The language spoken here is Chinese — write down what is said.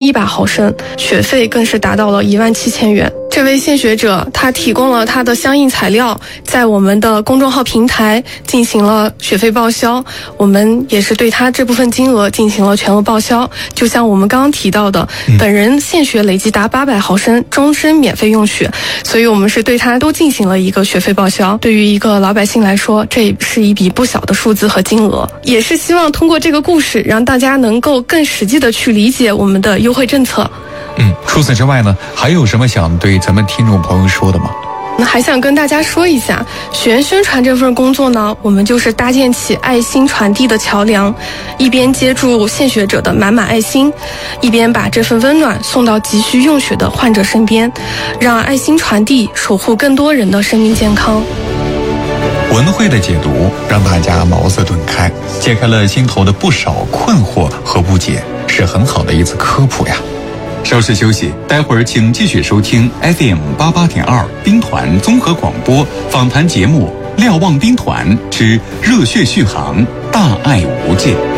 1100毫升，学费更是达到了17000元。这位献血者他提供了他的相应材料，在我们的公众号平台进行了血费报销，我们也是对他这部分金额进行了全额报销。就像我们刚刚提到的，本人献血累计达800毫升，终身免费用血，所以我们是对他都进行了一个血费报销。对于一个老百姓来说，这是一笔不小的数字和金额，也是希望通过这个故事让大家能够更实际的去理解我们的优惠政策。 除此之外呢，还有什么想对咱们听众朋友说的吗？ 还想跟大家说一下，血源宣传这份工作呢，我们就是搭建起爱心传递的桥梁，一边接住献血者的满满爱心，一边把这份温暖送到急需用血的患者身边，让爱心传递，守护更多人的生命健康。 文慧的解读让大家茅塞顿开，解开了心头的不少困惑和不解，是很好的一次科普呀。稍事休息，待会儿请继续收听 FM88.2 兵团综合广播访谈节目《瞭望兵团之热血续航，大爱无界》。